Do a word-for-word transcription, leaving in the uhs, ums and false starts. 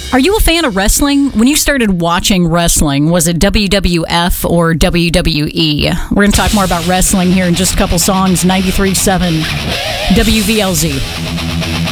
Are you a fan of wrestling? When you started watching wrestling, was it W W F or W W E? We're going to talk more about wrestling here in just a couple songs. ninety-three point seven W V L Z.